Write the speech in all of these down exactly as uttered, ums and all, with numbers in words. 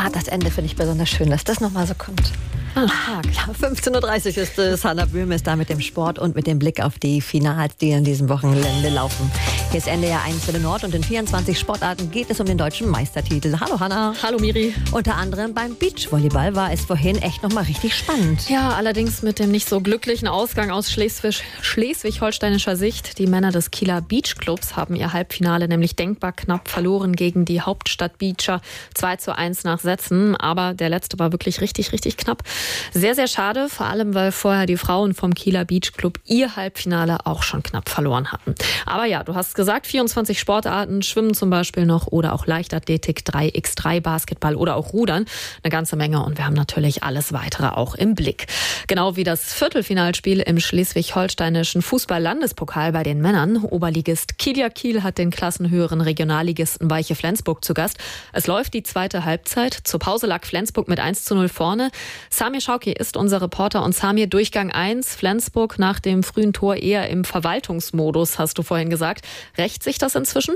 gerade das Ende finde ich besonders schön, dass das nochmal so kommt. Ah, ja, fünfzehn Uhr dreißig ist es. Hannah Böhm ist da mit dem Sport und mit dem Blick auf die Finals, die in diesem Wochenende laufen. Hier ist N D R eins Welle Nord und in vierundzwanzig Sportarten geht es um den deutschen Meistertitel. Hallo Hannah. Hallo Miri. Unter anderem beim Beachvolleyball war es vorhin echt nochmal richtig spannend. Ja, allerdings mit dem nicht so glücklichen Ausgang aus Schleswig- schleswig-holsteinischer Sicht. Die Männer des Kieler Beachclubs haben ihr Halbfinale nämlich denkbar knapp verloren gegen die Hauptstadt Beacher. zwei zu eins nach Sätzen, aber der letzte war wirklich richtig, richtig knapp. Sehr, sehr schade, vor allem, weil vorher die Frauen vom Kieler Beachclub ihr Halbfinale auch schon knapp verloren hatten. Aber ja, du hast gesagt, vierundzwanzig Sportarten, Schwimmen zum Beispiel noch oder auch Leichtathletik, drei mal drei Basketball oder auch Rudern. Eine ganze Menge und wir haben natürlich alles weitere auch im Blick. Genau wie das Viertelfinalspiel im schleswig-holsteinischen Fußball-Landespokal bei den Männern. Oberligist Kilia Kiel hat den klassenhöheren Regionalligisten Weiche Flensburg zu Gast. Es läuft die zweite Halbzeit. Zur Pause lag Flensburg mit eins zu null vorne. Samir Schauki ist unser Reporter und Samir, Durchgang eins, Flensburg nach dem frühen Tor eher im Verwaltungsmodus, hast du vorhin gesagt. Rächt sich das inzwischen?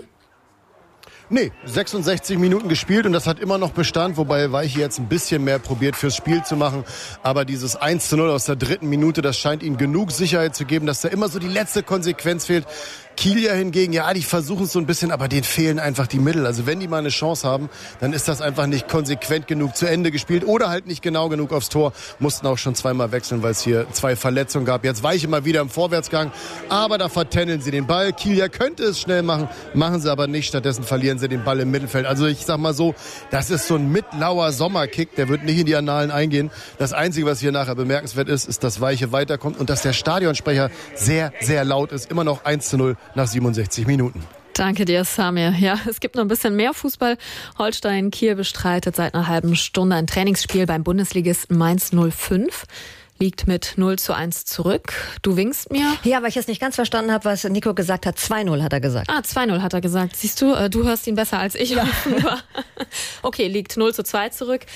Nee, sechsundsechzig Minuten gespielt und das hat immer noch Bestand, wobei Weiche jetzt ein bisschen mehr probiert fürs Spiel zu machen. Aber dieses eins zu null aus der dritten Minute, das scheint ihnen genug Sicherheit zu geben, dass da immer so die letzte Konsequenz fehlt. Kilia hingegen, ja, die versuchen es so ein bisschen, aber denen fehlen einfach die Mittel. Also wenn die mal eine Chance haben, dann ist das einfach nicht konsequent genug zu Ende gespielt oder halt nicht genau genug aufs Tor. Mussten auch schon zweimal wechseln, weil es hier zwei Verletzungen gab. Jetzt Weiche mal wieder im Vorwärtsgang, aber da vertändeln sie den Ball. Kilia könnte es schnell machen, machen sie aber nicht. Stattdessen verlieren sie den Ball im Mittelfeld. Also ich sag mal so, das ist so ein mitlauer Sommerkick, der wird nicht in die Annalen eingehen. Das Einzige, was hier nachher bemerkenswert ist, ist, dass Weiche weiterkommt und dass der Stadionsprecher sehr, sehr laut ist. Immer noch eins zu null nach siebenundsechzig Minuten. Danke dir, Samir. Ja, es gibt noch ein bisschen mehr Fußball. Holstein Kiel bestreitet seit einer halben Stunde ein Trainingsspiel beim Bundesligisten Mainz null fünf. Liegt mit null zu eins zurück. Du winkst mir. Ja, weil ich jetzt nicht ganz verstanden habe, was Nico gesagt hat. zwei null hat er gesagt. Ah, zwei null hat er gesagt. Siehst du, du hörst ihn besser als ich. Ja. Okay, liegt null zu zwei zurück.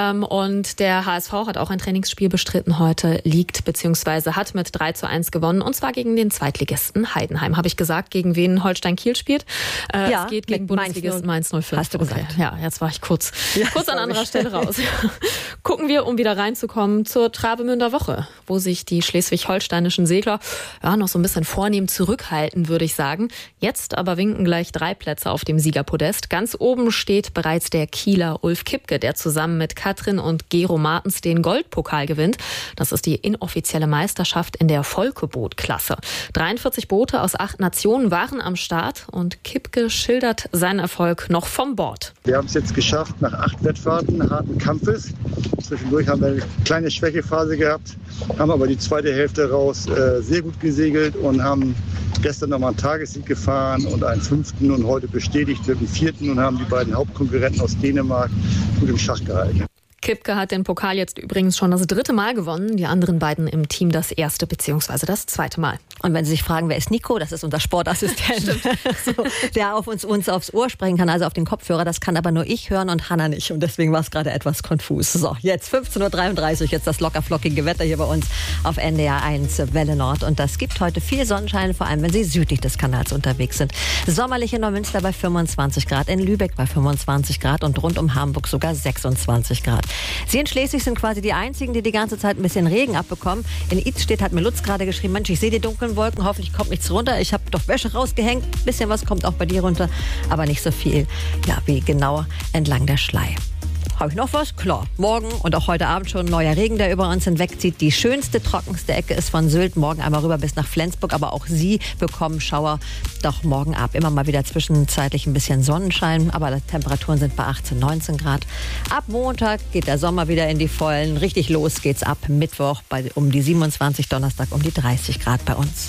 Und der H S V hat auch ein Trainingsspiel bestritten heute. Liegt bzw. hat mit drei zu eins gewonnen. Und zwar gegen den Zweitligisten Heidenheim. Habe ich gesagt, gegen wen Holstein Kiel spielt? Ja, es geht gegen Bundesligisten Mainz null fünf. Hast du gesagt. Okay. Ja, jetzt war ich kurz, ja, kurz an anderer Stelle raus. Gucken wir, um wieder reinzukommen, zur Travemünder Woche, wo sich die schleswig-holsteinischen Segler ja, noch so ein bisschen vornehm zurückhalten, würde ich sagen. Jetzt aber winken gleich drei Plätze auf dem Siegerpodest. Ganz oben steht bereits der Kieler Ulf Kipke, der zusammen mit Katrin und Gero Martens den Goldpokal gewinnt. Das ist die inoffizielle Meisterschaft in der Volkeboot-Klasse. dreiundvierzig Boote aus acht Nationen waren am Start und Kipke schildert seinen Erfolg noch vom Bord. Wir haben es jetzt geschafft, nach acht Wettfahrten harten Kampfes. Zwischendurch haben wir eine kleine Schwächephase gehabt, haben aber die zweite Hälfte raus äh, sehr gut gesegelt und haben gestern nochmal einen Tagessieg gefahren und einen fünften und heute bestätigt mit dem vierten und haben die beiden Hauptkonkurrenten aus Dänemark gut im Schach gehalten. Kipke hat den Pokal jetzt übrigens schon das dritte Mal gewonnen. Die anderen beiden im Team das erste bzw. das zweite Mal. Und wenn Sie sich fragen, wer ist Nico? Das ist unser Sportassistent, so, der auf uns, uns aufs Ohr sprechen kann, also auf den Kopfhörer. Das kann aber nur ich hören und Hannah nicht. Und deswegen war es gerade etwas konfus. So, jetzt fünfzehn Uhr dreiunddreißig, jetzt das lockerflockige Wetter hier bei uns auf N D R eins Welle Nord. Und das gibt heute viel Sonnenschein, vor allem wenn Sie südlich des Kanals unterwegs sind. Sommerlich in Neumünster bei fünfundzwanzig Grad, in Lübeck bei fünfundzwanzig Grad und rund um Hamburg sogar sechsundzwanzig Grad. Sie in Schleswig sind quasi die Einzigen, die die ganze Zeit ein bisschen Regen abbekommen. In Idstedt hat mir Lutz gerade geschrieben, Mensch, ich sehe die dunklen Wolken, hoffentlich kommt nichts runter. Ich habe doch Wäsche rausgehängt, ein bisschen was kommt auch bei dir runter, aber nicht so viel, ja, wie genau entlang der Schlei. Habe ich noch was? Klar. Morgen und auch heute Abend schon ein neuer Regen, der über uns hinwegzieht. Die schönste, trockenste Ecke ist von Sylt. Morgen einmal rüber bis nach Flensburg. Aber auch Sie bekommen Schauer doch morgen ab. Immer mal wieder zwischenzeitlich ein bisschen Sonnenschein. Aber die Temperaturen sind bei achtzehn, neunzehn Grad. Ab Montag geht der Sommer wieder in die Vollen. Richtig los geht's ab Mittwoch bei, um die siebenundzwanzig, Donnerstag um die dreißig Grad bei uns.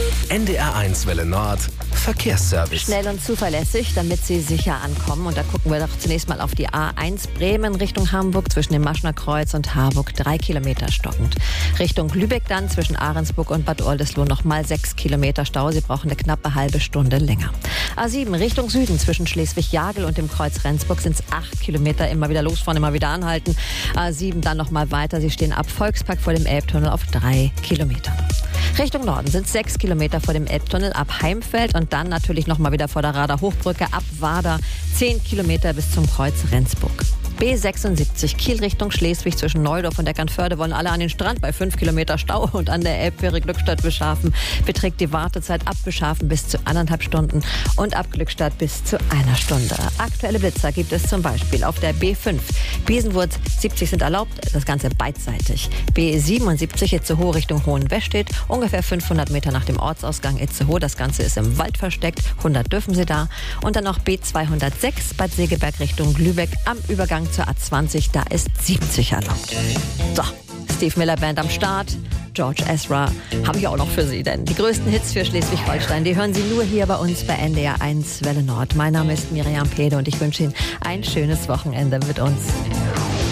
N D R eins Welle Nord Verkehrsservice. Schnell und zuverlässig, damit Sie sicher ankommen. Und da gucken wir doch zunächst mal auf die A eins Bremen Richtung Hamburg zwischen dem Maschner Kreuz und Harburg drei Kilometer stockend. Richtung Lübeck dann zwischen Ahrensburg und Bad Oldesloe nochmal sechs Kilometer Stau. Sie brauchen eine knappe halbe Stunde länger. A sieben Richtung Süden zwischen Schleswig-Jagel und dem Kreuz Rendsburg sind es acht Kilometer. Immer wieder losfahren, immer wieder anhalten. A sieben dann nochmal weiter. Sie stehen ab Volkspark vor dem Elbtunnel auf drei Kilometer. Richtung Norden sind es sechs Kilometer vor dem Elbtunnel ab Heimfeld und dann natürlich nochmal wieder vor der Radar Hochbrücke ab Wader zehn Kilometer bis zum Kreuz Rendsburg. B sechsundsiebzig Kiel Richtung Schleswig zwischen Neudorf und Eckernförde wollen alle an den Strand bei fünf Kilometer Stau und an der Elbfähre Glückstadt-Beschafen beträgt die Wartezeit ab Beschafen bis zu anderthalb Stunden und ab Glückstadt bis zu einer Stunde. Aktuelle Blitzer gibt es zum Beispiel auf der B fünf. Biesenwurz siebzig sind erlaubt, das Ganze beidseitig. B siebenundsiebzig Itzehoe Richtung Hohenwestedt, ungefähr fünfhundert Meter nach dem Ortsausgang Itzehoe. Das Ganze ist im Wald versteckt, hundert dürfen Sie da. Und dann noch B zweihundertsechs Bad Segeberg Richtung Lübeck am Übergang zur A zwanzig, da ist siebzig erlaubt. So, Steve Miller Band am Start. George Ezra habe ich auch noch für Sie, denn die größten Hits für Schleswig-Holstein, die hören Sie nur hier bei uns bei N D R eins Welle Nord. Mein Name ist Miriam Pede und ich wünsche Ihnen ein schönes Wochenende mit uns.